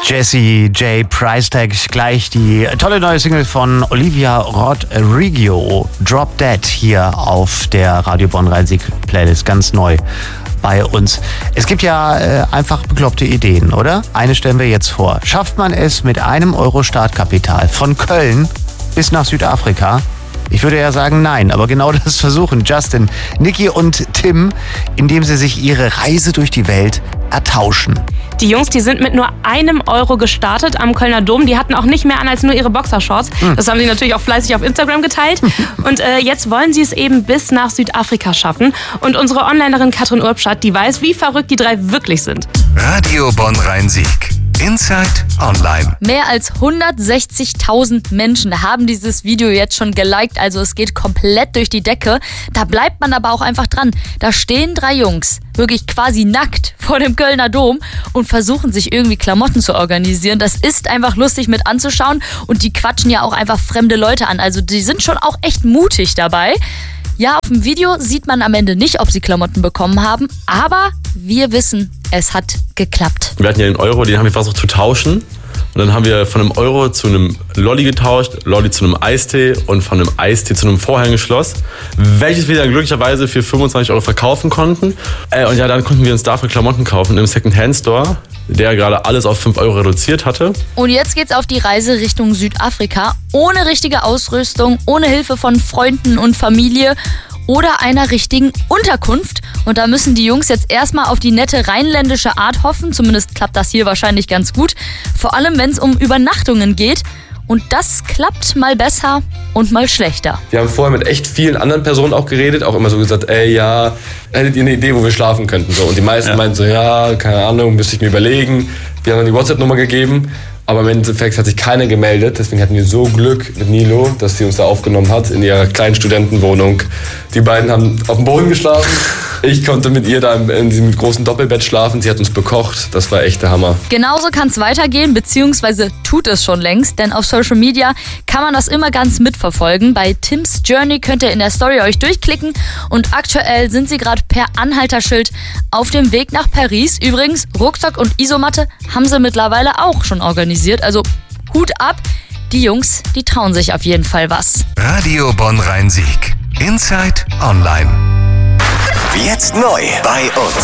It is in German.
Jessie J. Price-Tag, gleich die tolle neue Single von Olivia Rodrigo, Drop Dead, hier auf der Radio Bonn Rhein-Sieg-Playlist, ganz neu bei uns. Es gibt ja einfach bekloppte Ideen, oder? Eine stellen wir jetzt vor. Schafft man es mit €1 Startkapital von Köln bis nach Südafrika? Ich würde ja sagen nein, aber genau das versuchen Justin, Niki und Tim, indem sie sich ihre Reise durch die Welt ertauschen. Die Jungs, die sind mit nur €1 gestartet am Kölner Dom. Die hatten auch nicht mehr an als nur ihre Boxershorts. Das haben sie natürlich auch fleißig auf Instagram geteilt. Und jetzt wollen sie es eben bis nach Südafrika schaffen. Und unsere Onlinerin Katrin Urbschat, die weiß, wie verrückt die drei wirklich sind. Radio Bonn Rhein-Sieg. Inside Online. Mehr als 160.000 Menschen haben dieses Video jetzt schon geliked, also es geht komplett durch die Decke. Da bleibt man aber auch einfach dran. Da stehen 3 Jungs, wirklich quasi nackt vor dem Kölner Dom und versuchen sich irgendwie Klamotten zu organisieren. Das ist einfach lustig mit anzuschauen und die quatschen ja auch einfach fremde Leute an. Also die sind schon auch echt mutig dabei. Ja, auf dem Video sieht man am Ende nicht, ob sie Klamotten bekommen haben, aber wir wissen, es hat geklappt. Wir hatten ja den Euro, den haben wir versucht zu tauschen. Und dann haben wir von einem Euro zu einem Lolli getauscht, Lolli zu einem Eistee und von einem Eistee zu einem Vorhängeschloss, welches wir dann glücklicherweise für 25 € verkaufen konnten. Und ja, dann konnten wir uns dafür Klamotten kaufen im Second-Hand-Store, der gerade alles auf 5 € reduziert hatte. Und jetzt geht's auf die Reise Richtung Südafrika, ohne richtige Ausrüstung, ohne Hilfe von Freunden und Familie oder einer richtigen Unterkunft. Und da müssen die Jungs jetzt erstmal auf die nette rheinländische Art hoffen. Zumindest klappt das hier wahrscheinlich ganz gut. Vor allem, wenn es um Übernachtungen geht. Und das klappt mal besser und mal schlechter. Wir haben vorher mit echt vielen anderen Personen auch geredet, auch immer so gesagt, ey, ja, hättet ihr eine Idee, wo wir schlafen könnten? So. Und die meisten meinten so, ja, keine Ahnung, müsste ich mir überlegen. Wir haben dann die WhatsApp-Nummer gegeben, aber im Endeffekt hat sich keiner gemeldet. Deswegen hatten wir so Glück mit Nilo, dass sie uns da aufgenommen hat in ihrer kleinen Studentenwohnung. Die beiden haben auf dem Boden geschlafen. Ich konnte mit ihr da in diesem großen Doppelbett schlafen. Sie hat uns bekocht. Das war echt der Hammer. Genauso kann es weitergehen, beziehungsweise tut es schon längst. Denn auf Social Media kann man das immer ganz mitverfolgen. Bei Tims Journey könnt ihr in der Story euch durchklicken. Und aktuell sind sie gerade per Anhalterschild auf dem Weg nach Paris. Übrigens, Rucksack und Isomatte haben sie mittlerweile auch schon organisiert. Also Hut ab. Die Jungs, die trauen sich auf jeden Fall was. Radio Bonn Rhein-Sieg. Inside Online. Jetzt neu bei uns.